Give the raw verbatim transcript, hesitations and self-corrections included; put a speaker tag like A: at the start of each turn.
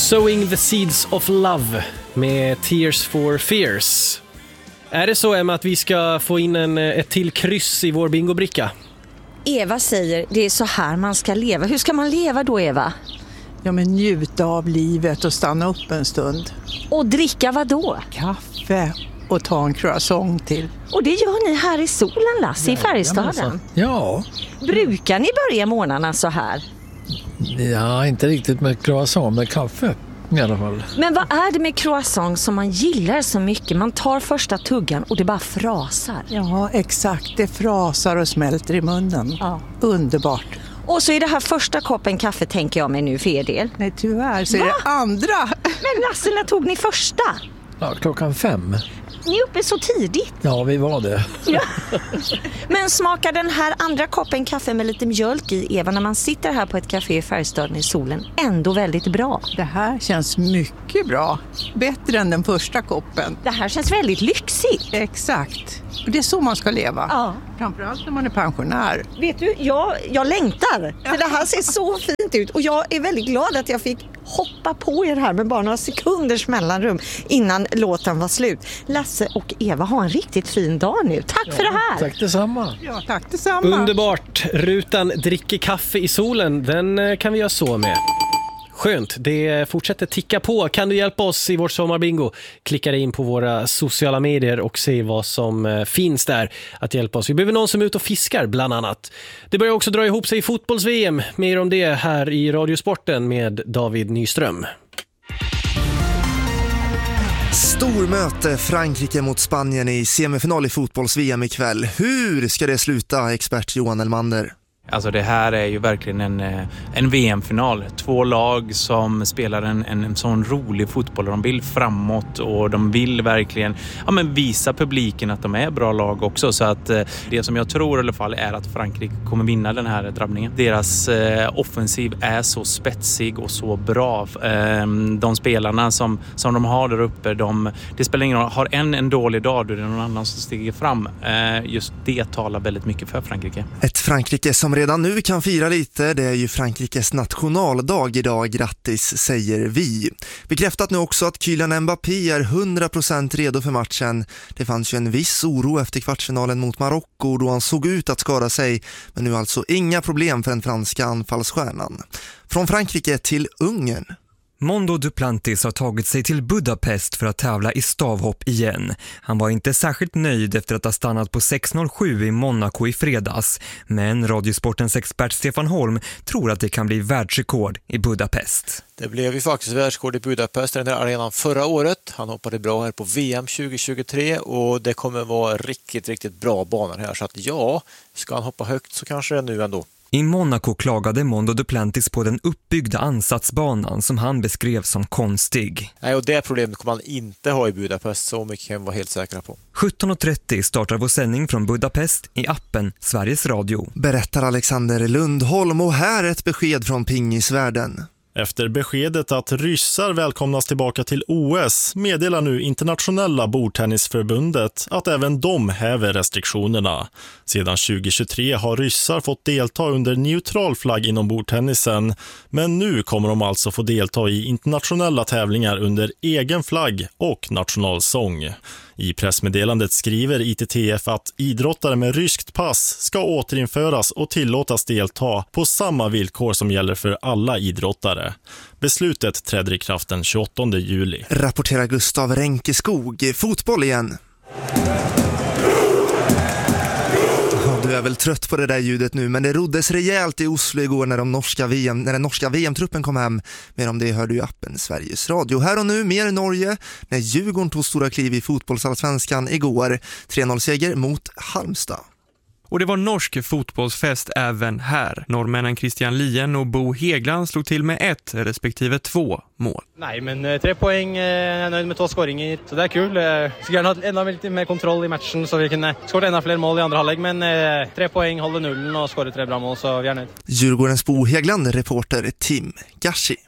A: Sowing the Seeds of Love med Tears for Fears. Är det så, Emma, att vi ska få in en, ett till kryss i vår bingobricka?
B: Eva säger det är så här man ska leva. Hur ska man leva då, Eva?
C: Ja, men njuta av livet och stanna upp en stund.
B: Och dricka vad då?
C: Kaffe och ta en croissant till.
B: Och det gör ni här i solen, Lasse, i Färjestaden.
D: Ja.
B: Brukar ni börja morgnarna så här?
D: Ja, inte riktigt med croissant, med kaffe i alla fall.
B: Men vad är det med croissant som man gillar så mycket? Man tar första tuggan och det bara frasar.
C: Ja, exakt. Det frasar och smälter i munnen.
B: Ja.
C: Underbart.
B: Och så är det här första koppen kaffe, tänker jag mig nu för er del.
C: Nej, tyvärr så är
B: Va?
C: det andra.
B: Men Lasse, när tog ni första?
D: Ja, klockan fem.
B: Ni är uppe så tidigt.
D: Ja, vi var det.
B: Ja. Men smakar den här andra koppen kaffe med lite mjölk i, Eva, när man sitter här på ett café i Färjestaden i solen, ändå väldigt bra?
C: Det här känns mycket bra. Bättre än den första koppen.
B: Det här känns väldigt lyxigt.
C: Exakt. Och det är så man ska leva.
B: Ja.
C: Framförallt när man är pensionär.
B: Vet du, jag, jag längtar. För det här ser så fint ut. Och jag är väldigt glad att jag fick hoppa på er här med bara några sekunders mellanrum innan låten var slut. Lasse och Eva, har en riktigt fin dag nu. Tack ja, för det här.
D: Tack detsamma.
C: Ja, tack detsamma.
A: Underbart. Rutan dricker kaffe i solen. Den kan vi göra så med. Skönt, det fortsätter ticka på. Kan du hjälpa oss i vårt sommarbingo? Klicka in på våra sociala medier och se vad som finns där att hjälpa oss. Vi behöver någon som är ute och fiskar bland annat. Det börjar också dra ihop sig i fotbolls-V M. Mer om det här i Radiosporten med David Nyström.
E: Stormöte Frankrike mot Spanien i semifinal i fotbolls-V M ikväll. Hur ska det sluta, expert Johan Elmander?
F: Alltså det här är ju verkligen en, en V M-final. Två lag som spelar en, en, en sån rolig fotboll. De vill framåt och de vill verkligen ja, men visa publiken att de är bra lag också. Så att det som jag tror i alla fall är att Frankrike kommer vinna den här drabbningen. Deras eh, offensiv är så spetsig och så bra. Eh, de spelarna som, som de har där uppe, de, det spelar ingen roll. Har en en dålig dag, då är det någon annan som stiger fram. Eh, just det talar väldigt mycket för Frankrike.
E: Ett Frankrike som redan nu kan fira lite, det är ju Frankrikes nationaldag idag, grattis säger vi. Bekräftat nu också att Kylian Mbappé är hundra procent redo för matchen. Det fanns ju en viss oro efter kvartsfinalen mot Marocko då han såg ut att skada sig, men nu alltså inga problem för den franska anfallsstjärnan. Från Frankrike till Ungern.
G: Mondo Duplantis har tagit sig till Budapest för att tävla i stavhopp igen. Han var inte särskilt nöjd efter att ha stannat på sex noll sju i Monaco i fredags. Men Radiosportens expert Stefan Holm tror att det kan bli världsrekord i Budapest.
H: Det blev ju faktiskt världsrekord i Budapest, den där arenan förra året. Han hoppade bra här på V M tjugo tjugotre och det kommer vara riktigt, riktigt bra banor här. Så att ja, ska han hoppa högt så kanske det är nu ändå.
G: I Monaco klagade Mondo Duplantis på den uppbyggda ansatsbanan som han beskrev som konstig.
H: Nej, och det problemet kommer han inte ha i Budapest, så mycket kan vi vara helt säkra på.
G: sjutton trettio startar vår sändning från Budapest i appen Sveriges Radio.
E: Berättar Alexander Lundholm, och här är ett besked från pingisvärlden.
I: Efter beskedet att ryssar välkomnas tillbaka till O S meddelar nu Internationella bordtennisförbundet att även de häver restriktionerna. Sedan tjugo tjugotre har ryssar fått delta under neutral flagg inom bordtennisen, men nu kommer de alltså få delta i internationella tävlingar under egen flagg och nationalsång. I pressmeddelandet skriver I T T F att idrottare med ryskt pass ska återinföras och tillåtas delta på samma villkor som gäller för alla idrottare. Beslutet träder i kraft den tjugoåttonde juli.
E: Rapporterar Gustav Ränkeskog. Fotboll igen. Du är väl trött på det där ljudet nu, men det roddes rejält i Oslo igår när, de norska V M, när den norska V M-truppen kom hem. Mer om det hör du i appen Sveriges Radio. Här och nu mer Norge när Djurgården tog stora kliv i fotbollsallsvenskan igår. tre noll-seger mot Halmstad.
J: Och det var norsk fotbollsfest även här. Norrmännen Christian Lien och Bo Hegland slog till med ett respektive två mål.
K: Nej, men uh, tre poäng, uh, jag är nöjd med två skåringar, så det är kul. Uh, skulle gärna ha ännu lite mer kontroll i matchen så vi kunde skåra ännu fler mål i andra halvlek, men uh, tre poäng, håller nullen och skåra tre bra mål, så vi är nöjd.
E: Djurgårdens Bo Hegland, reporter Tim Gashi.